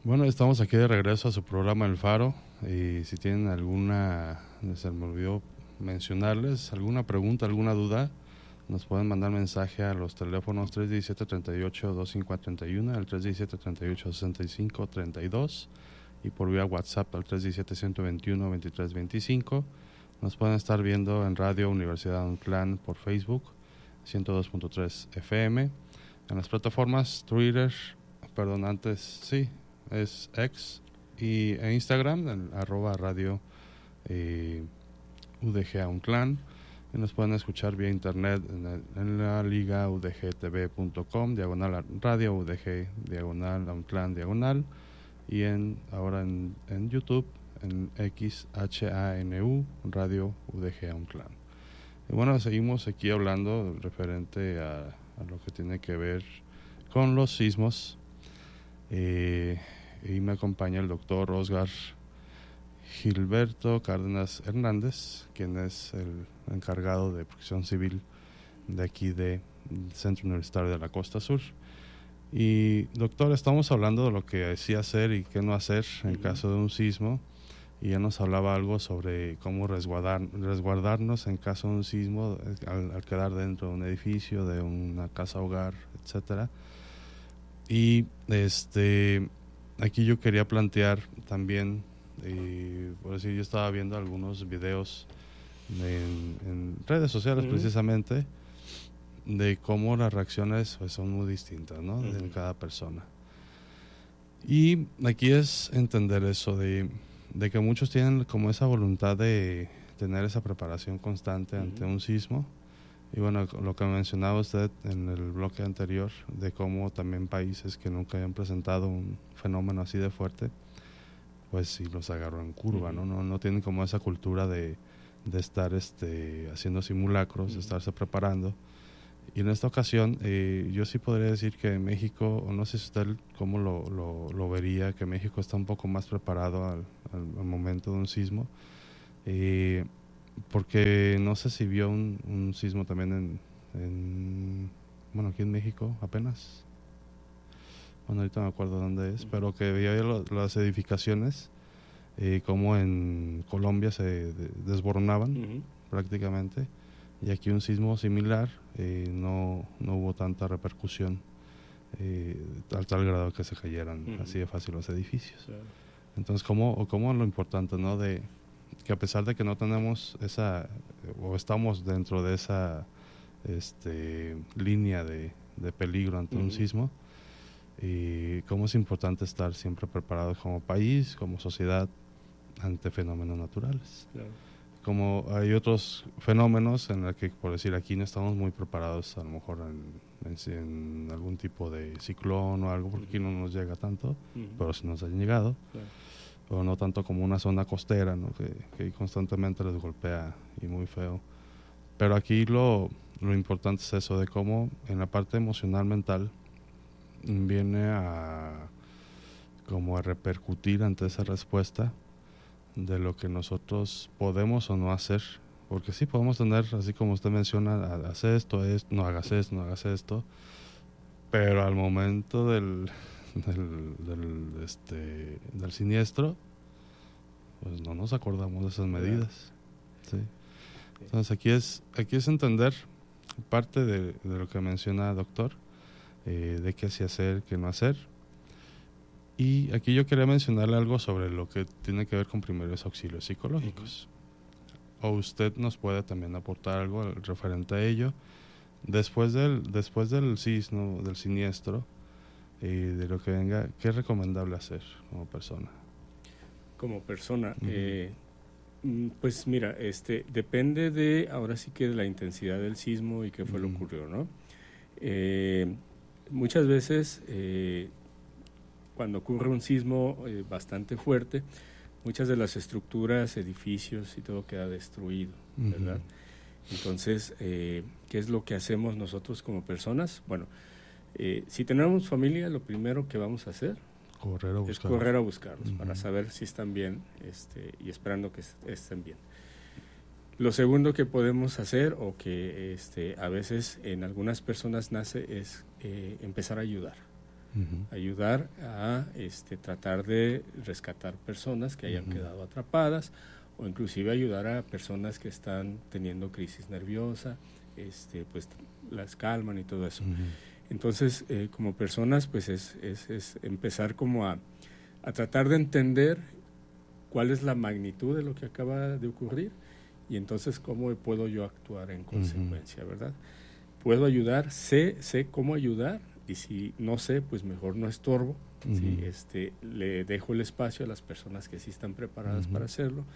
Bueno, estamos aquí de regreso a su programa El Faro y si tienen alguna, se me olvidó mencionarles, alguna pregunta, alguna duda, nos pueden mandar mensaje a los teléfonos 317-38-2531, el 317-38-65-32 y por vía WhatsApp al 317-121-2325. Nos pueden estar viendo en Radio Universidad Unclán por Facebook, 102.3 FM, en las plataformas Twitter, perdón, antes, sí, es X e Instagram, en @radio UDG Unclán. Y nos pueden escuchar vía internet en la liga udgtv.com, diagonal radio UDG, diagonal Unclán, diagonal, y ahora en YouTube, en XHANU, radio UDG Unclán. Y bueno, seguimos aquí hablando referente a lo que tiene que ver con los sismos. Y me acompaña el doctor Oscar Gilberto Cárdenas Hernández, quien es el encargado de protección civil de aquí del Centro Universitario de la Costa Sur. Y doctor, estamos hablando de lo que sí hacer y qué no hacer en caso de un sismo, y ya nos hablaba algo sobre cómo resguardarnos en caso de un sismo al quedar dentro de un edificio, de una casa hogar, etcétera. Y aquí yo quería plantear también, por decir, yo estaba viendo algunos videos en redes sociales precisamente, de cómo las reacciones pues, son muy distintas, ¿no? De cada persona. Y aquí es entender eso de que muchos tienen como esa voluntad de tener esa preparación constante ante un sismo. Y bueno, lo que mencionaba usted en el bloque anterior, de cómo también países que nunca habían presentado un fenómeno así de fuerte, pues sí los agarró en curva, ¿no? No tienen como esa cultura de estar haciendo simulacros, de estarse preparando. Y en esta ocasión, yo sí podría decir que México, o no sé si usted cómo lo vería, que México está un poco más preparado al momento de un sismo. Porque no sé si vio un sismo también bueno, aquí en México apenas. Bueno, ahorita no me acuerdo dónde es, pero que veía las edificaciones, como en Colombia se desboronaban prácticamente, y aquí un sismo similar, no hubo tanta repercusión, al tal grado que se cayeran así de fácil los edificios. Claro. Entonces, ¿cómo lo importante, ¿no? De que a pesar de que no tenemos o estamos dentro de esa línea de peligro ante un sismo, y cómo es importante estar siempre preparados como país, como sociedad, ante fenómenos naturales. Claro. Como hay otros fenómenos en los que, por decir, aquí no estamos muy preparados, a lo mejor en algún tipo de ciclón o algo, porque aquí no nos llega tanto, pero sí nos han llegado. Claro. O no tanto como una zona costera, ¿no? que constantemente les golpea y muy feo. Pero aquí lo importante es eso, de cómo en la parte emocional, mental, viene como a repercutir ante esa respuesta de lo que nosotros podemos o no hacer. Porque sí podemos tener, así como usted menciona, hacer esto, no hagas esto, no hagas esto, pero al momento del siniestro, pues no nos acordamos de esas medidas. ¿Sí? Entonces aquí es entender parte de lo que menciona el doctor, de qué sí hacer, qué no hacer. Y aquí yo quería mencionarle algo sobre lo que tiene que ver con primeros auxilios psicológicos. O usted nos puede también aportar algo referente a ello. Después del sismo, del siniestro, de lo que venga, ¿qué es recomendable hacer como persona? Como persona, pues mira, depende ahora sí que de la intensidad del sismo y qué fue lo que ocurrió, ¿no? Muchas veces, cuando ocurre un sismo bastante fuerte, muchas de las estructuras, edificios y todo queda destruido, ¿verdad? Entonces, ¿qué es lo que hacemos nosotros como personas? Bueno, si tenemos familia, lo primero que vamos a hacer es correr a buscarlos para saber si están bien, y esperando que estén bien. Lo segundo que podemos hacer, o que a veces en algunas personas nace, es empezar a ayudar. ayudar a tratar de rescatar personas que hayan quedado atrapadas, o inclusive ayudar a personas que están teniendo crisis nerviosa, pues las calman y todo eso. Entonces, como personas, pues es empezar como a tratar de entender cuál es la magnitud de lo que acaba de ocurrir, y entonces cómo puedo yo actuar en consecuencia, ¿verdad? Puedo ayudar, sé cómo ayudar, y si no sé, pues mejor no estorbo. ¿Sí? Le dejo el espacio a las personas que sí están preparadas para hacerlo.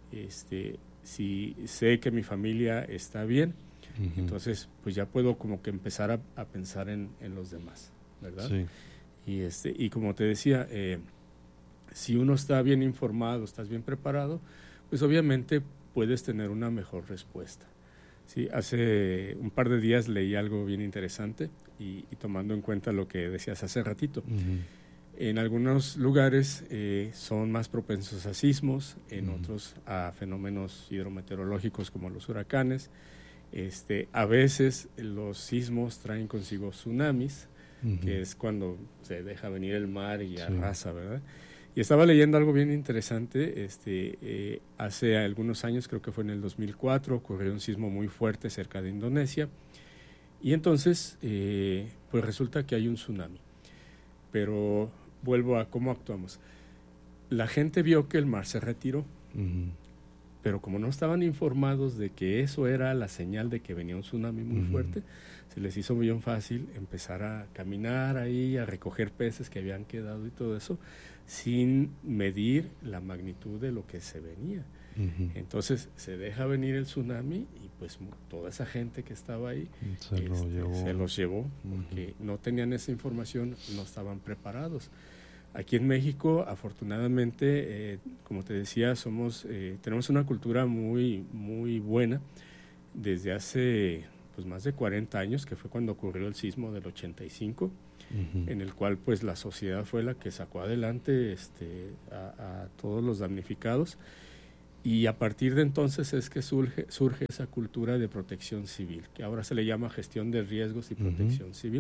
Si sé que mi familia está bien, entonces pues ya puedo como que empezar a pensar en los demás, ¿verdad? Sí. Y como te decía, si uno está bien informado, estás bien preparado, pues obviamente puedes tener una mejor respuesta. Sí, hace un par de días leí algo bien interesante y tomando en cuenta lo que decías hace ratito. En algunos lugares son más propensos a sismos, en otros a fenómenos hidrometeorológicos como los huracanes. A veces los sismos traen consigo tsunamis, que es cuando se deja venir el mar y arrasa, ¿verdad? Y estaba leyendo algo bien interesante. Hace algunos años, creo que fue en el 2004, ocurrió un sismo muy fuerte cerca de Indonesia. Y entonces, pues resulta que hay un tsunami. Pero vuelvo a cómo actuamos. La gente vio que el mar se retiró. Pero como no estaban informados de que eso era la señal de que venía un tsunami muy fuerte, se les hizo bien fácil empezar a caminar ahí, a recoger peces que habían quedado y todo eso, sin medir la magnitud de lo que se venía. Entonces se deja venir el tsunami y pues toda esa gente que estaba ahí se los llevó porque no tenían esa información, no estaban preparados. Aquí en México, afortunadamente, como te decía, tenemos una cultura muy, muy buena desde hace pues más de 40 años, que fue cuando ocurrió el sismo del 85, en el cual pues la sociedad fue la que sacó adelante a todos los damnificados, y a partir de entonces es que surge esa cultura de protección civil, que ahora se le llama gestión de riesgos y protección civil,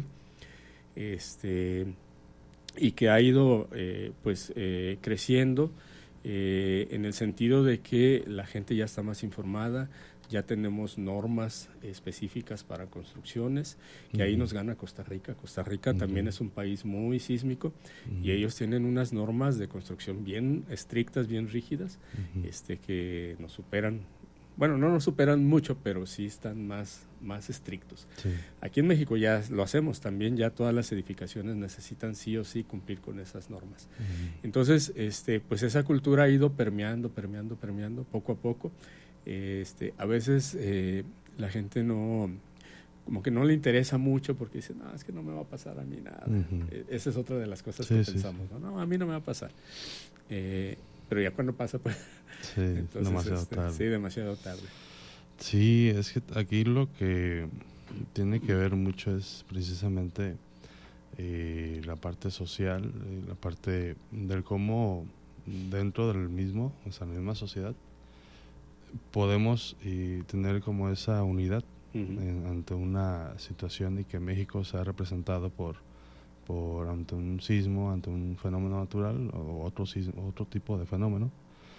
y que ha ido creciendo en el sentido de que la gente ya está más informada, ya tenemos normas específicas para construcciones, que ahí nos gana Costa Rica. Costa Rica también es un país muy sísmico y ellos tienen unas normas de construcción bien estrictas, bien rígidas, que nos superan. Bueno, no nos superan mucho, pero sí están más estrictos. Sí. Aquí en México ya lo hacemos también, ya todas las edificaciones necesitan sí o sí cumplir con esas normas. Entonces, pues esa cultura ha ido permeando poco a poco. A veces la gente como que no le interesa mucho porque dice, no, es que no me va a pasar a mí nada. Esa es otra de las cosas que pensamos, ¿no? A mí no me va a pasar. Pero ya cuando pasa, pues... Sí, entonces, demasiado tarde. Sí, demasiado tarde. Sí, es que aquí lo que tiene que ver mucho es precisamente la parte social, la parte del cómo dentro del mismo, o sea, la misma sociedad, podemos tener como esa unidad ante una situación, y que México se ha representado ante un sismo, ante un fenómeno natural o otro tipo de fenómeno,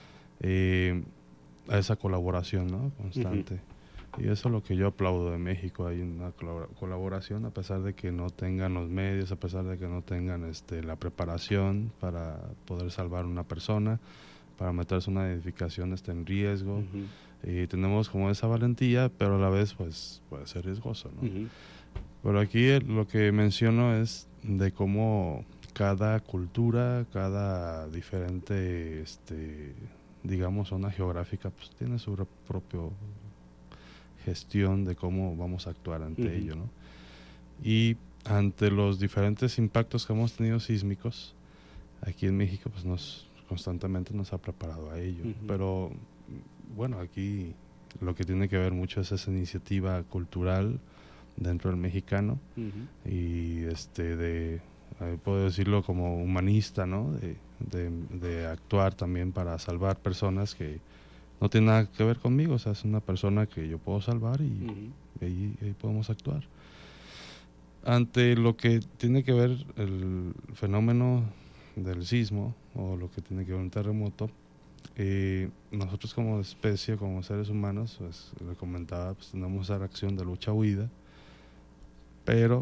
a esa colaboración, ¿no? Constante. Y eso es lo que yo aplaudo de México. Hay una colaboración, a pesar de que no tengan los medios, a pesar de que no tengan la preparación para poder salvar una persona, para meterse en una edificación en riesgo. Tenemos como esa valentía, pero a la vez pues puede ser riesgoso, ¿no? Pero aquí lo que menciono es de cómo cada cultura, cada diferente digamos zona geográfica, pues tiene su propia gestión de cómo vamos a actuar ante ello, ¿no? Y ante los diferentes impactos que hemos tenido sísmicos, aquí en México pues constantemente nos ha preparado a ello. Pero bueno, aquí lo que tiene que ver mucho es esa iniciativa cultural dentro del mexicano, y puedo decirlo como humanista, ¿no? De actuar también para salvar personas que no tienen nada que ver conmigo. O sea, es una persona que yo puedo salvar y ahí podemos actuar. ante lo que tiene que ver el fenómeno del sismo o lo que tiene que ver un terremoto, nosotros como especie, como seres humanos, pues le comentaba, pues tenemos esa reacción de lucha-huida, pero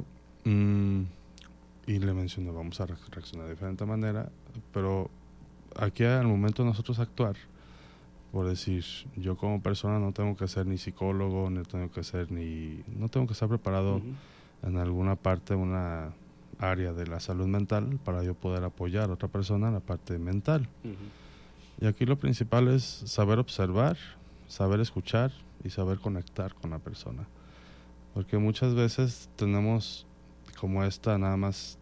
y le mencioné, vamos a reaccionar de diferente manera, pero aquí al momento de nosotros actuar, por decir, yo como persona no tengo que ser ni psicólogo, no tengo que estar preparado en alguna parte, una área de la salud mental para yo poder apoyar a otra persona en la parte mental. Y aquí lo principal es saber observar, saber escuchar y saber conectar con la persona. Porque muchas veces tenemos como esta nada más,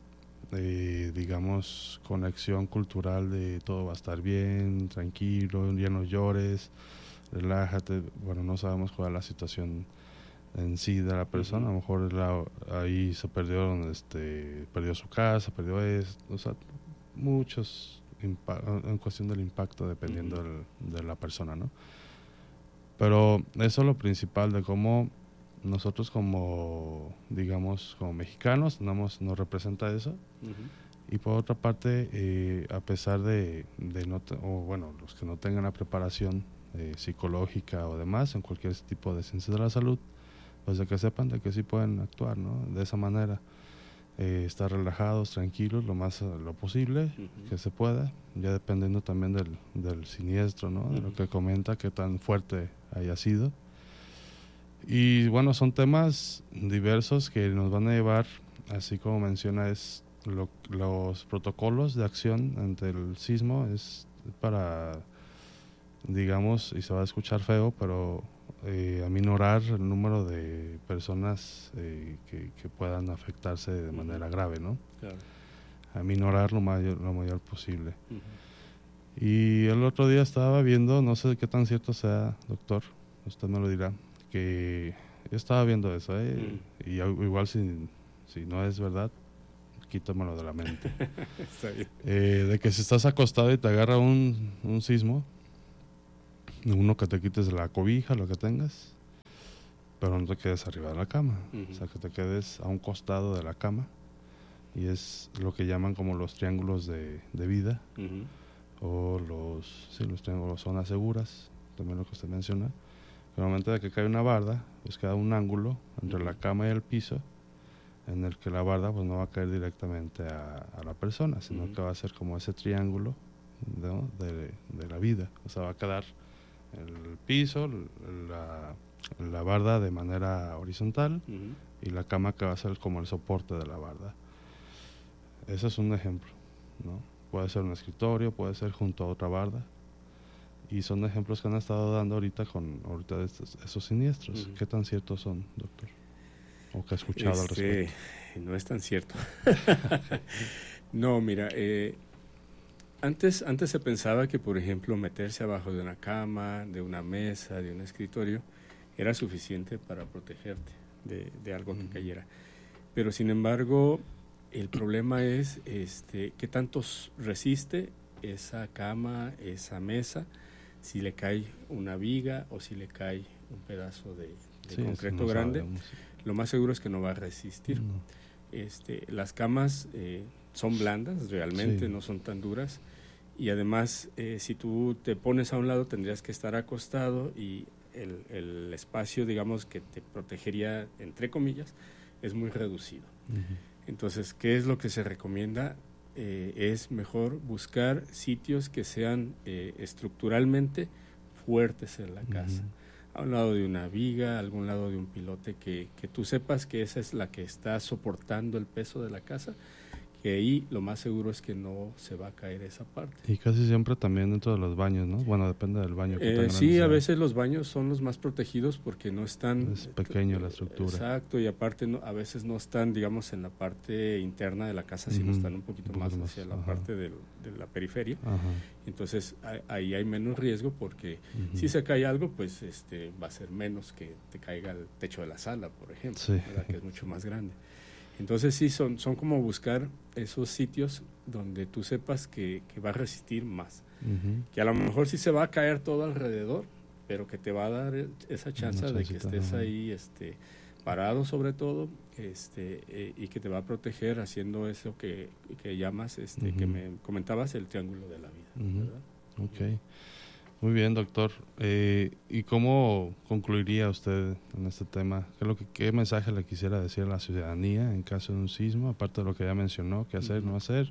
digamos, conexión cultural de todo va a estar bien, tranquilo, ya no llores, relájate. Bueno, no sabemos cuál es la situación en sí de la persona. A lo mejor ahí se perdió su casa, perdió esto, o sea, muchos en cuestión del impacto dependiendo de la persona, ¿no? Pero eso es lo principal de cómo nosotros como, digamos, como mexicanos nos representa eso. Y por otra parte, a pesar de los que no tengan la preparación psicológica o demás en cualquier tipo de ciencia de la salud, pues de que sepan de que sí pueden actuar, ¿no? De esa manera, estar relajados, tranquilos, lo posible que se pueda, ya dependiendo también del siniestro, ¿no? De lo que comenta, qué tan fuerte haya sido. Y bueno, son temas diversos que nos van a llevar, así como menciona, los protocolos de acción ante el sismo es para, digamos, y se va a escuchar feo, pero aminorar el número de personas que puedan afectarse de manera grave, ¿no? Claro. Aminorar lo mayor posible. Y el otro día estaba viendo, no sé qué tan cierto sea, doctor, usted me lo dirá, que yo estaba viendo eso, y igual si no es verdad, quítamelo de la mente. Está bien. De que si estás acostado y te agarra un sismo, uno, que te quites la cobija, lo que tengas, pero no te quedes arriba de la cama, o sea, que te quedes a un costado de la cama, y es lo que llaman como los triángulos de vida, o los triángulos, zonas seguras, también lo que usted menciona. En el momento de que cae una barda, pues queda un ángulo entre la cama y el piso, en el que la barda pues no va a caer directamente a la persona, sino que va a ser como ese triángulo, ¿no? de la vida. O sea, va a quedar el piso, la barda de manera horizontal, y la cama que va a ser como el soporte de la barda. Ese es un ejemplo, ¿no? Puede ser un escritorio, puede ser junto a otra barda. Y son ejemplos que han estado dando ahorita de esos siniestros. ¿Qué tan ciertos son, doctor? ¿O qué ha escuchado al respecto? No es tan cierto. No, mira, antes se pensaba que, por ejemplo, meterse abajo de una cama, de una mesa, de un escritorio, era suficiente para protegerte de algo que cayera. Pero, sin embargo, el problema es qué tanto resiste esa cama, esa mesa, si le cae una viga o si le cae un pedazo de concreto grande. Lo más seguro es que no va a resistir. Las camas son blandas, realmente no son tan duras, y además si tú te pones a un lado tendrías que estar acostado, y el espacio, digamos, que te protegería, entre comillas, es muy reducido. Entonces, ¿qué es lo que se recomienda? Es mejor buscar sitios que sean estructuralmente fuertes en la casa. A un lado de una viga, a algún lado de un pilote que tú sepas que esa es la que está soportando el peso de la casa, que ahí lo más seguro es que no se va a caer esa parte. Y casi siempre también dentro de los baños, ¿no? Bueno, depende del baño. Sí, a veces los baños son los más protegidos porque no están... Es pequeño la estructura. Exacto, y aparte a veces no están, digamos, en la parte interna de la casa, sino están un poquito más hacia la parte de la periferia. Entonces ahí hay menos riesgo porque si se cae algo, pues va a ser menos que te caiga el techo de la sala, por ejemplo, ¿verdad? Que es mucho más grande. Entonces sí, son como buscar esos sitios donde tú sepas que va a resistir más. Que a lo mejor sí se va a caer todo alrededor, pero que te va a dar esa chance de que estés ahí parado sobre todo, y que te va a proteger haciendo eso que llamas, que me comentabas, el triángulo de la vida, ¿verdad? Ok. Muy bien, doctor. ¿Y cómo concluiría usted en este tema? ¿Qué mensaje le quisiera decir a la ciudadanía en caso de un sismo, aparte de lo que ya mencionó, qué hacer, no hacer?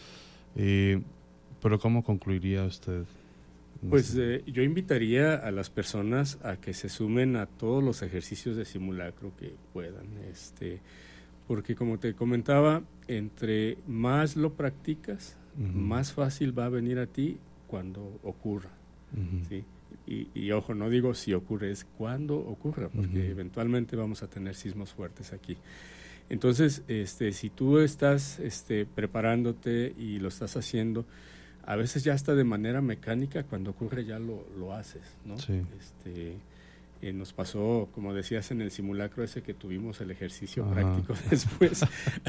Pero ¿cómo concluiría usted? Pues yo invitaría a las personas a que se sumen a todos los ejercicios de simulacro que puedan, porque como te comentaba, entre más lo practicas, más fácil va a venir a ti cuando ocurra. ¿Sí? Y ojo, no digo si ocurre, es cuando ocurra, porque eventualmente vamos a tener sismos fuertes aquí. Entonces, si tú estás preparándote y lo estás haciendo, a veces ya hasta de manera mecánica, cuando ocurre ya lo haces, ¿no? Sí. Nos pasó, como decías, en el simulacro ese que tuvimos el ejercicio práctico después.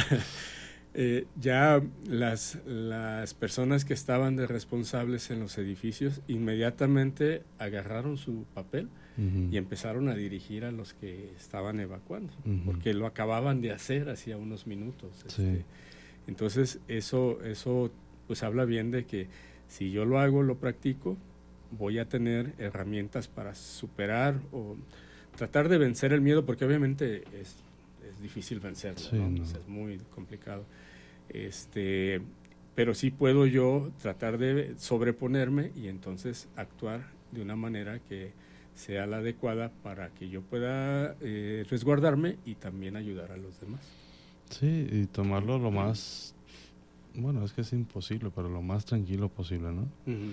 Ya las personas que estaban de responsables en los edificios inmediatamente agarraron su papel y empezaron a dirigir a los que estaban evacuando, porque lo acababan de hacer hacía unos minutos. Sí. Entonces eso pues habla bien de que si yo lo hago, lo practico, voy a tener herramientas para superar o tratar de vencer el miedo, porque obviamente es difícil vencerlo, sí, ¿no? No. O sea, es muy complicado. Pero sí puedo yo tratar de sobreponerme y entonces actuar de una manera que sea la adecuada para que yo pueda resguardarme y también ayudar a los demás. Sí, y tomarlo lo más, bueno, es que es imposible, pero lo más tranquilo posible, ¿no?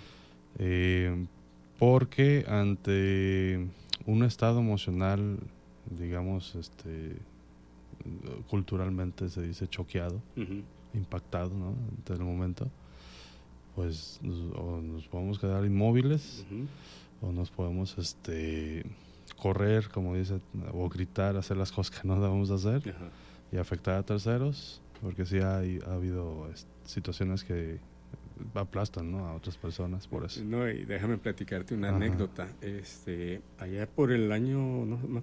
Porque ante un estado emocional, digamos, culturalmente se dice choqueado, impactado, ¿no? Ante el momento, pues o nos podemos quedar inmóviles o nos podemos correr, como dice, o gritar, hacer las cosas que no debemos hacer y afectar a terceros, porque sí ha habido situaciones que aplastan, ¿no?, a otras personas por eso. No, y déjame platicarte una anécdota. Allá por el año, no me